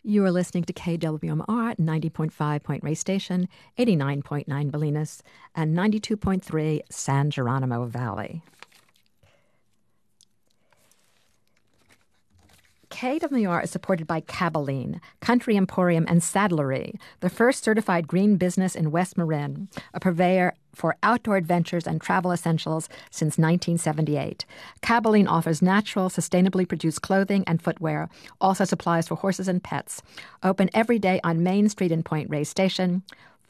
You are listening to KWMR 90.5 Point Reyes Station, 89.9 Bolinas, and 92.3 San Geronimo Valley. KWR is supported by Cabaline, Country Emporium and Saddlery, the first certified green business in West Marin, a purveyor for outdoor adventures and travel essentials since 1978. Cabaline offers natural, sustainably produced clothing and footwear, also supplies for horses and pets. Open every day on Main Street in Point Reyes Station,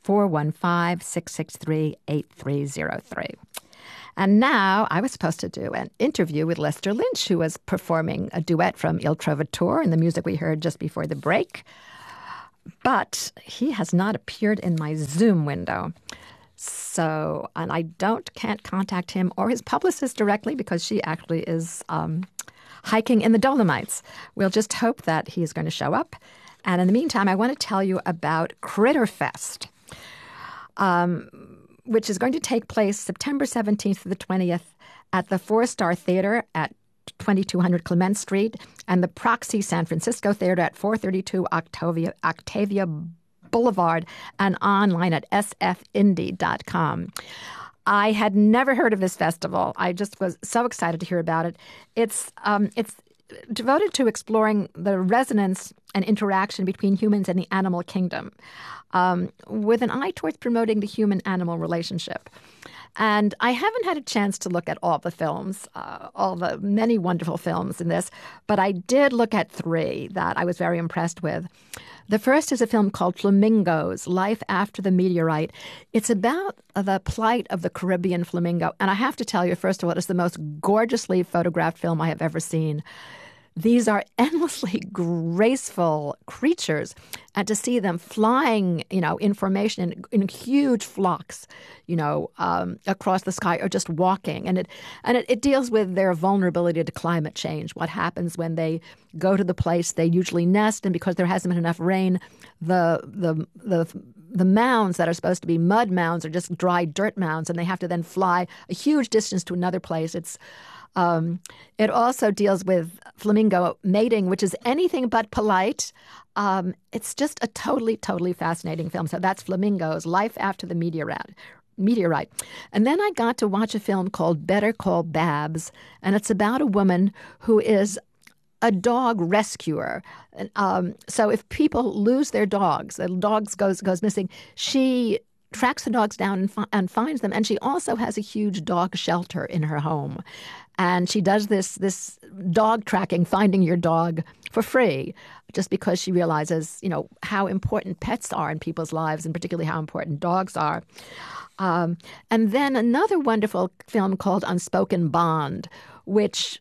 415-663-8303. And now I was supposed to do an interview with Lester Lynch, who was performing a duet from Il Trovatore in the music we heard just before the break. But he has not appeared in my Zoom window. So, and I can't contact him or his publicist directly because she actually is hiking in the Dolomites. We'll just hope that he's going to show up. And in the meantime, I want to tell you about Critterfest, which is going to take place September 17th to the 20th at the Four Star Theater at 2200 Clement Street and the Proxy San Francisco Theater at 432 Octavia Boulevard and online at sfindy.com. I had never heard of this festival. I just was so excited to hear about it. It's devoted to exploring the resonance and interaction between humans and the animal kingdom, with an eye towards promoting the human-animal relationship. And I haven't had a chance to look at all the films, all the many wonderful films in this, but I did look at three that I was very impressed with. The first is a film called Flamingos, Life After the Meteorite. It's about the plight of the Caribbean flamingo. And I have to tell you, first of all, it's the most gorgeously photographed film I have ever seen. These are endlessly graceful creatures, and to see them flying, in formation in huge flocks, across the sky, or just walking, and it deals with their vulnerability to climate change. What happens when they go to the place they usually nest, and because there hasn't been enough rain, the mounds that are supposed to be mud mounds are just dry dirt mounds, and they have to then fly a huge distance to another place. It also deals with flamingo mating, which is anything but polite. It's just a totally, totally fascinating film. So that's Flamingos, Life After the Meteorite. And then I got to watch a film called Better Call Babs, and it's about a woman who is a dog rescuer. So if people lose their dogs, the dogs goes missing, she tracks the dogs down and finds them. And she also has a huge dog shelter in her home. And she does this dog tracking, finding your dog for free, just because she realizes, how important pets are in people's lives, and particularly how important dogs are. And then another wonderful film called Unspoken Bond, which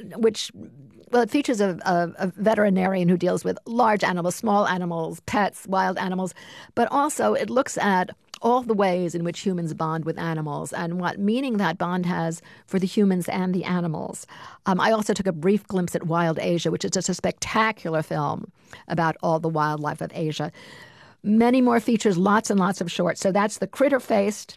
it features a veterinarian who deals with large animals, small animals, pets, wild animals, but also it looks at all the ways in which humans bond with animals and what meaning that bond has for the humans and the animals. I also took a brief glimpse at Wild Asia, which is just a spectacular film about all the wildlife of Asia. Many more features, lots and lots of shorts. So that's the Critterfest,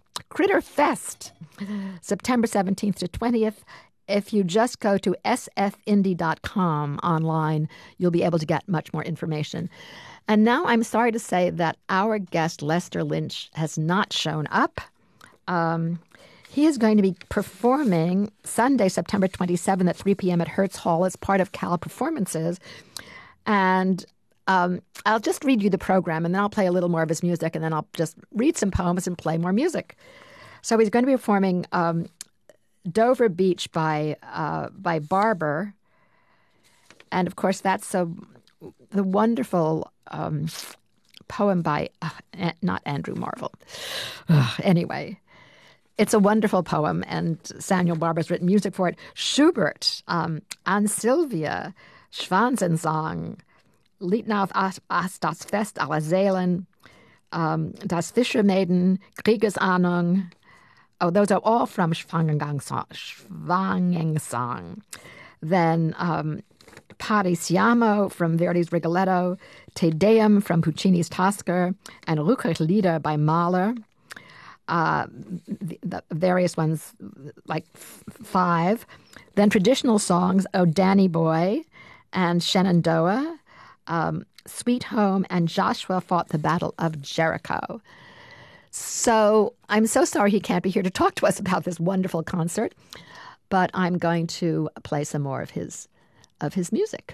September 17th to 20th. If you just go to sfindy.com online, you'll be able to get much more information. And now I'm sorry to say that our guest, Lester Lynch, has not shown up. He is going to be performing Sunday, September 27th at 3 p.m. at Hertz Hall as part of Cal Performances. And I'll just read you the program, and then I'll play a little more of his music, and then I'll just read some poems and play more music. So he's going to be performing Dover Beach by Barber. And, of course, that's the wonderful poem by, not Andrew Marvell. Anyway, it's a wonderful poem, and Samuel Barber's written music for it. Schubert, An Sylvia, Schwanzensang, Lied auf das Fest aller Seelen, Das Fischermaiden, Kriegesahnung. Oh, those are all from Schwangengsang. Then Parisiamo from Verdi's Rigoletto, Te Deum from Puccini's Tosca, and Rückerlieder by Mahler. The various ones, like 5. Then traditional songs, Oh Danny Boy and Shenandoah, Sweet Home, and Joshua Fought the Battle of Jericho. So I'm so sorry he can't be here to talk to us about this wonderful concert, but I'm going to play some more of his music.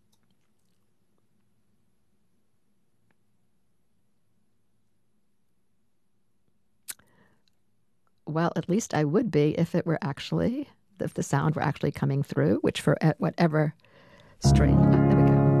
Well, at least I would be if the sound were actually coming through, which for at whatever string. There we go.